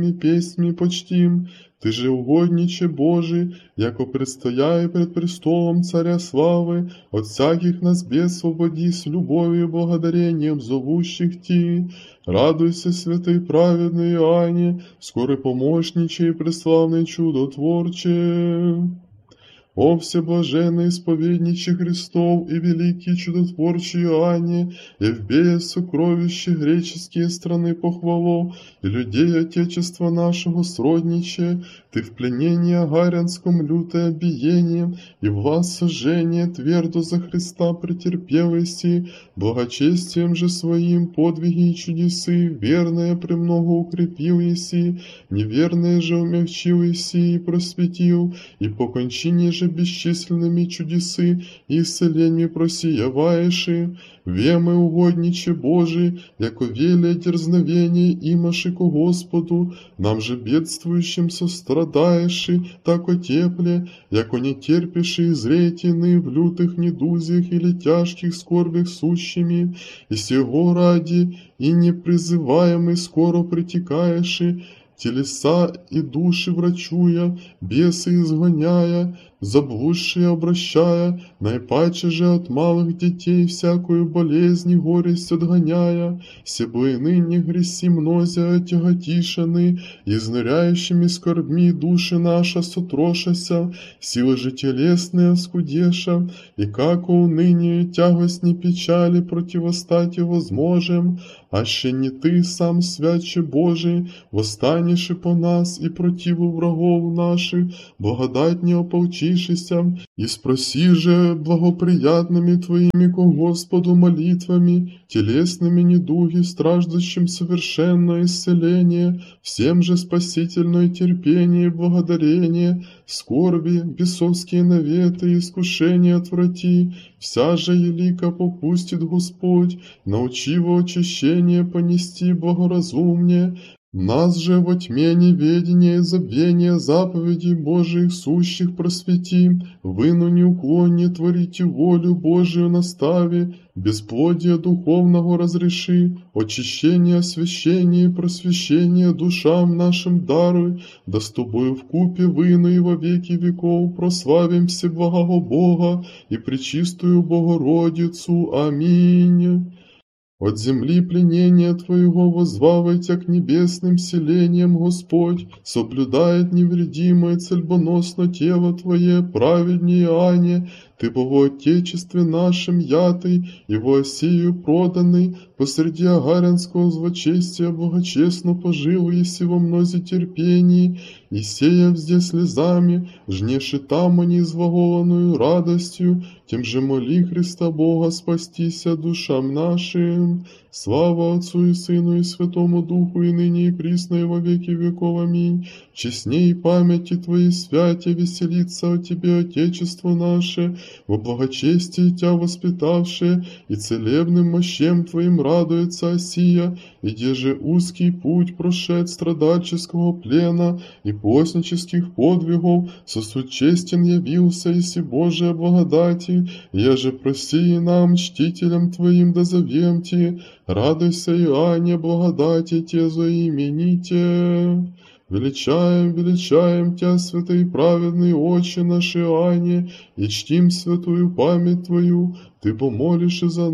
песнями почтим. Ты же угодниче Божий, яко предстояй пред престолом Царя славы, от всяких нас бед свободи с любовью и благодарением зовущих Ти. Радуйся, святый праведный Иоанне, скорый помощниче и преславный чудотворче. О всеблаженный исповедниче Христов и великий чудотворчий Иоанне, Евбея сокровища греческие страны похвало, и людей Отечества нашего сродниче, ты в пленении агарянском лютое биением, и власть сожжения твердо за Христа претерпел иси, благочестием же своим подвиги и чудесы, верное премного укрепил иси, неверное же умягчил иси и просветил, и по кончине же бесчисленными чудесы и исцелениями просияваеши, вемы угодниче Божий, яко велие дерзновение имаши ко Господу, нам же бедствующим сострадаеши, тако тепле, яко не терпиши изретины в лютых недузях или тяжких скорбях сущими, и сего ради и непризываемый скоро притекаеши, телеса и души врачуя, бесы изгоняя, заблудшие обращая, наипаче же от малых детей всякую болезнь и горесть отгоняя, себо и ныне греси мнозя отяготишены, изныряющими скорбми души наша сотрошася, силы же телесные оскудеша, и как уныние тягостни печали противостать возможем, аще не ты сам, святче Божий, восстанешь и по нас и противу врагов наших, благодать не ополчишися, и спроси же благоприятными твоими ко Господу молитвами, телесными недуги, страждущим совершенное исцеление, всем же спасительное терпение и благодарение, скорби, бесовские наветы и искушения отврати, вся же елика попустит Господь, научи во очищение понести благоразумнее, нас же во тьме неведения и забвения заповедей Божиих сущих просвети, выну неуклонне творите волю Божию настави, бесплодие духовного разреши, очищение, освящение и просвещение душам нашим даруй, да с тобою вкупе выну и во веки веков прославим Всеблагого Бога и Пречистую Богородицу. Аминь. От земли пленения Твоего возвавайте к небесным селениям, Господь, соблюдает невредимое цельбоносно тело Твое, праведнее Иоанне, Ты во Отечестве нашем ятый, и во Осию проданный, посреди агарянского злочестия благочестно пожил, еси во мнозе терпении, и сеяв здесь слезами, жнеши там они злаголанную радостью, тем же моли Христа Бога спастися душам нашим. Слава Отцу и Сыну и Святому Духу, и ныне и присно и во веки веков. Аминь. Честней памяти Твоей святя веселится о Тебе Отечество наше, во благочестии Тя воспитавшее, и целебным мощем Твоим радуется Осия, и где же узкий путь прошед страдальческого плена и постнических подвигов, сосуд честен явился, еси Божия благодати, я же проси нам, чтителям Твоим, да завемти, радуйся, Иоанне, благодати Те заимените. Величаем, величаем Тя, святый праведный Отче наш Иоанне, и чтим святую память Твою, Ты помолишь и за